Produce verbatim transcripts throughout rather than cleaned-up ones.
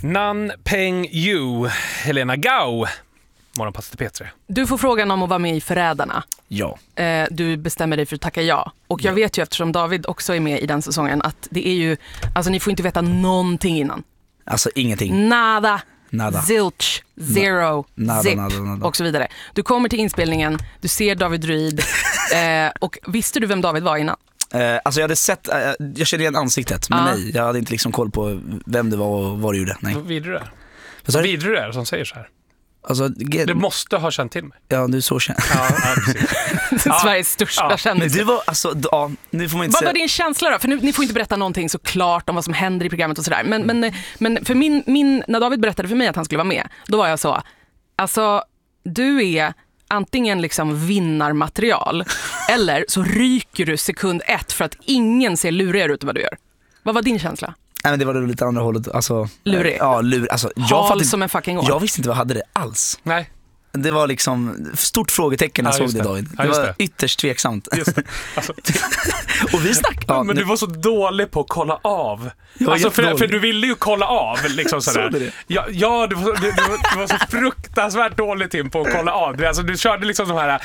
Nan Peng Yu, Helena Gau, Morgonpasset P tre. Du får frågan om att vara med i Förrädarna. Ja. Eh, du bestämmer dig för att tacka ja. Och jag ja. vet ju, eftersom David också är med i den säsongen, att det är ju, alltså ni får inte veta någonting innan. Alltså ingenting. Nada. Nada. Zilch, zero, nada, zip nada, nada. och så vidare. Du kommer till inspelningen, du ser David Druid eh, och visste du vem David var innan? Eh, alltså jag hade sett, eh, jag kände igen ansiktet, men ah. nej, jag hade inte liksom koll på vem det var och vad det gjorde. Nej. Vad vidare det är? Vad sa du? Vad vidare det är som säger så här? Alltså, ge... Du måste ha känt till mig. Ja, du är så känd. Ja, ja, precis. Sveriges största ja. kändis. Men du var, alltså, ja, nu får man inte Vad säga... var din känsla då? För nu, ni får inte berätta någonting såklart om vad som händer i programmet och sådär. Men, men, men för min, min, när David berättade för mig att han skulle vara med, då var jag så, alltså du är antingen liksom vinnarmaterial eller så ryker du sekund ett för att ingen ser lurigare ut än vad du gör. Vad var din känsla? Nej, men det var då lite andra hållet. Alltså, lurig? Ja, lurig. Alltså, jag, Hal fattade, som en fucking år. jag visste inte vad jag hade det alls. Nej. Det var liksom stort frågetecken när jag Ja, såg det, det. David. Ja, det var det. ytterst tveksamt. Just det. Alltså, och vi snackade... Ja, men nu... du var så dålig på att kolla av. Jag Alltså för, jättedålig. för du ville ju kolla av liksom sådär. Såg du det? Ja, ja du, var, du, du var så fruktansvärt dålig Tim på att kolla av. Du, alltså, du körde liksom de här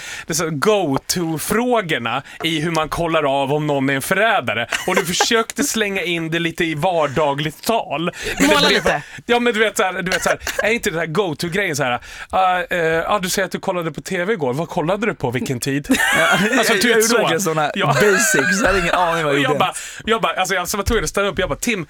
go-to-frågorna i hur man kollar av om någon är en förrädare. Och du försökte slänga in det lite i vardagligt tal. Men Måla det blev, lite. Ja, men du vet såhär, du vet såhär, är inte det här go-to-grejen såhär? Uh, uh, uh, du säger att du kollade på tv igår. Vad kollade du på? Vilken tid? Alltså, typ jag gjorde så. verkligen sådana Ja. basics. Jag hade ingen aning vad jag Och gjorde. jag bara, jag bara, alltså jag som var tvungen att ställa upp, jag bara, Tim,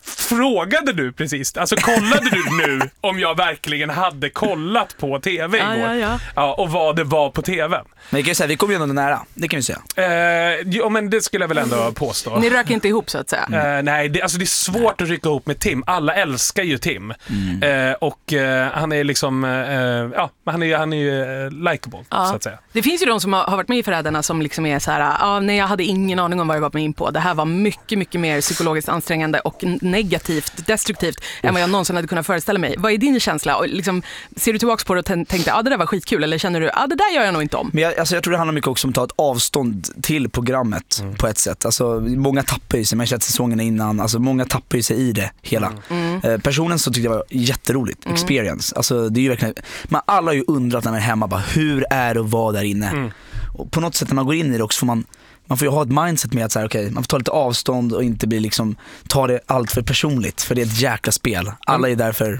frågade du precis? Alltså kollade du nu om jag verkligen hade kollat på tv igår? Ja, ja, ja. Ja, och vad det var på tvn? Men jag kan ju säga, vi kom ju ändå nära. Det kan vi säga. Eh, jo, men det skulle jag väl ändå påstå. Ni rök inte ihop så att säga. Eh, nej, det, alltså det är svårt att rycka ihop med Tim. Alla älskar ju Tim. Mm. Eh, och eh, han är liksom, eh, ja, han är, han är ju eh, likeable, Ja. så att säga. Det finns ju de som har, har varit med i Förrädarna som liksom är så här, ah, nej, jag hade ingen aning om vad jag gav mig in på. Det här var mycket, mycket mer psykologiskt ansträngande och negativt, destruktivt än vad jag någonsin hade kunnat föreställa mig. Vad är din känsla? Och liksom, ser du tillbaka på det och t- tänkte, ja ah, det där var skitkul, eller känner du, ja ah, det där gör jag nog inte om? Men jag, alltså jag tror det handlar mycket också om att ta ett avstånd till programmet mm. på ett sätt. Alltså många tappar ju sig, man har sett säsongerna innan, alltså många tappar ju sig i det hela. Mm. Eh, personen så tyckte jag var jätteroligt, mm. experience. Alltså det är ju verkligen, man alla har ju undrat när man är hemma, bara, hur är det att vara där inne? Mm. Och på något sätt när man går in i det också får man Man får ju ha ett mindset med att så här, okay, man får ta lite avstånd och inte bli liksom, ta det allt för personligt, för det är ett jäkla spel. Alla är därför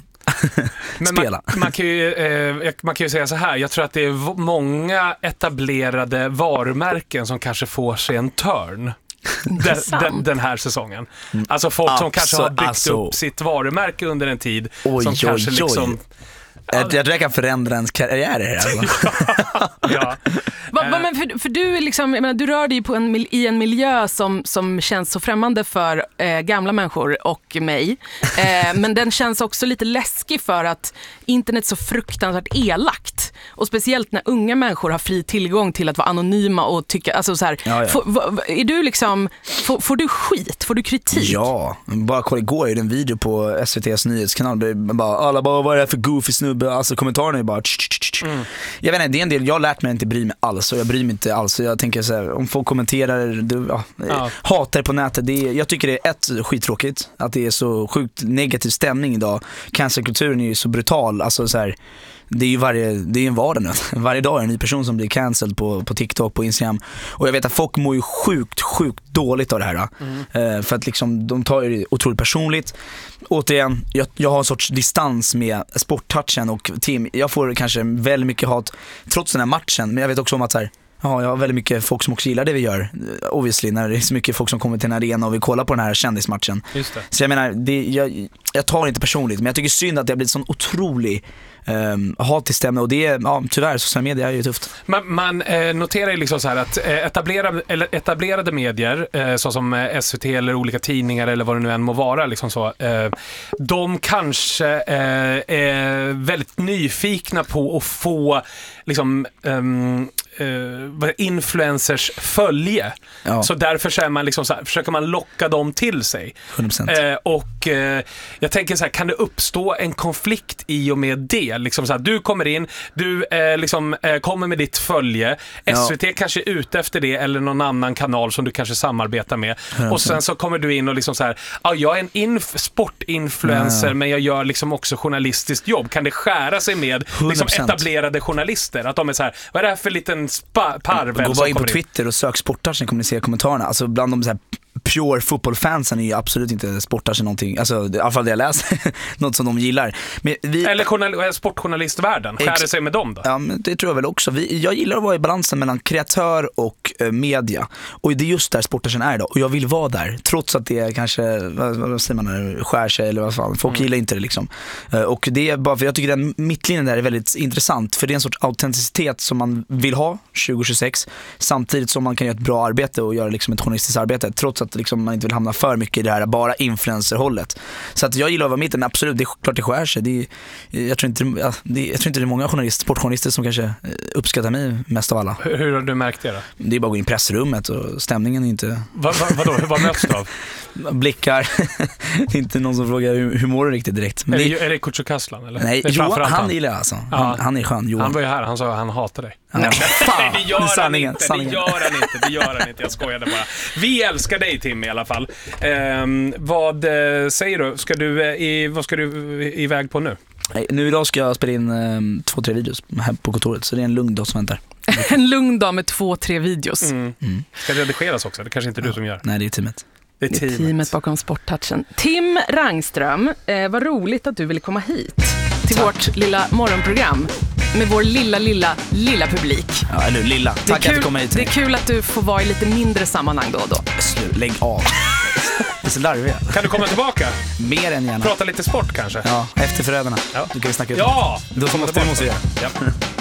spela. Man, man, kan ju, eh, man kan ju säga så här, jag tror att det är v- många etablerade varumärken som kanske får sig en turn den, den, den här säsongen. Alltså folk som Alltså, kanske har byggt alltså. upp sitt varumärke under en tid Oj, som oj, kanske oj. liksom... Jag, jag tror jag kan förändra ens karriär här, alltså. ja. Va, va, men för, för du är liksom, jag menar, du rör dig på en, mil- i en miljö som, som känns så främmande för eh, gamla människor och mig. Eh, men den känns också lite läskig för att internet är så fruktansvärt elakt. Och speciellt när unga människor har fri tillgång till att vara anonyma och tycka, alltså så här, Ja, ja. får, va, är du liksom, får, får du skit? Får du kritik? Ja, bara kolla, igår är det en video på S V T:s nyhetskanal där bara, alla bara, vad är det här för goofy snubbe? Alltså kommentarerna är bara mm. Jag vet inte, det är en del, jag har lärt mig att inte bry mig alls, och jag bryr mig inte alls. Jag tänker så här, om folk kommenterar du, ja, ja. hatar på nätet, det är, jag tycker det är ett skittråkigt att det är så sjukt negativ stämning idag. Cancelkulturen är ju så brutal, alltså så här, det är ju varje, det är en vardag nu. Varje dag är en ny person som blir cancelled på, på TikTok, på Instagram. Och jag vet att folk mår ju sjukt, sjukt dåligt av det här. Mm. Uh, för att liksom, de tar ju det otroligt personligt. Återigen, jag, jag har en sorts distans med sporttouchen och team. Jag får kanske väldigt mycket hat trots den här matchen. Men jag vet också om att så här, ja, jag har väldigt mycket folk som också gillar det vi gör. Obviously, när det är så mycket folk som kommer till en arena och vill kolla på den här kändismatchen. Just det. Så jag menar, det, jag, jag tar det inte personligt, men jag tycker synd att det har blivit sån otrolig um, hat till stämma. Och det är, ja, tyvärr, sociala medier är ju tufft. Man, man eh, noterar ju liksom så här att eh, etablerade, eller etablerade medier, eh, såsom eh, S V T eller olika tidningar eller vad det nu än må vara, liksom så, eh, de kanske eh, är väldigt nyfikna på att få liksom, um, uh, influencers följe. Ja. Så därför så är man liksom så här, försöker man locka dem till sig. hundra procent. Uh, och uh, jag tänker så här, kan det uppstå en konflikt i och med det? Liksom så här, du kommer in, du uh, liksom, uh, kommer med ditt följe. S V T Ja. kanske är ute efter det eller någon annan kanal som du kanske samarbetar med. hundra procent. Och sen så kommer du in och liksom så här, ja, jag är en inf- sportinfluencer Ja. men jag gör liksom också journalistiskt jobb. Kan det skära sig med liksom hundra procent. etablerade journalister? Att de är så här, vad är det här för liten spa- parvel Gå som bara in på kommer in? Twitter och sök sportarsen, kommer ni se kommentarerna. Alltså bland de så här pure fotbollfansen är ju absolut inte sportarsen någonting. Alltså i alla fall det jag läser. Något som de gillar. Men vi, Eller journal- sportjournalistvärlden, skär Ex- det sig med dem då? Ja, men det tror jag väl också. Vi, jag gillar att vara i balansen mellan kreatör och eh, media. Och det är just där sportarsen är idag. Och jag vill vara där. Trots att det kanske, vad, vad säger man när skär sig eller vad fan. Folk Mm. gillar inte det liksom. Eh, och det är bara för jag tycker den mittlinjen där är väldigt intressant. För det är en sorts autenticitet som man vill ha tjugo tjugosex. Samtidigt som man kan göra ett bra arbete och göra liksom ett journalistiskt arbete. Trots att liksom, man inte vill hamna för mycket i det här bara influencerhållet. Så att jag gillar att vara mitten, men absolut, det är klart det skär sig. Det är, jag, tror inte, ja, det, jag tror inte det är många journalister, sportjournalister som kanske uppskattar mig mest av alla. Hur, hur har du märkt det då? Det är bara att gå in i pressrummet och stämningen är inte... Va, va, vadå, vad möts du av? Blickar. Det är inte någon som frågar hur, hur mår du riktigt direkt. Men Är det, det, är det Kutjo Kaslan? Eller? nej, Det är Johan, framförallt han gillar jag alltså. Han, Ja. han är skön, Johan. Han var ju här, han sa att han hatar dig. Ja, fan, Nej, det gör han sanningen, inte, sanningen. det gör han inte, det gör han inte, jag skojade bara. Vi älskar dig Tim i alla fall. Ehm, vad eh, säger du? Ska du eh, i, vad ska du eh, iväg på nu? Nej, nu idag ska jag spela in um, två, tre videos här på kontoret. Så det är en lugn dag som väntar. En lugn dag med två, tre videos. Mm. Mm. Ska det redigeras också? Det kanske inte är du som gör. Nej, det är teamet. Det är Det är teamet. teamet bakom Sporttouchen. Tim Rangström, eh, vad roligt att du ville komma hit till vårt lilla morgonprogram med vår lilla, lilla, lilla publik. Ja, eller hur, lilla. Det är, Tack att du kul, kom hit. det är kul att du får vara i lite mindre sammanhang då och då. Slut, lägg av. Det är så larviga. Kan du komma tillbaka? Mer än gärna. Prata lite sport kanske? Ja, efter förrädarna. Ja. Du kan vi snacka ut. Ja! Då måste vi måste göra. Ja.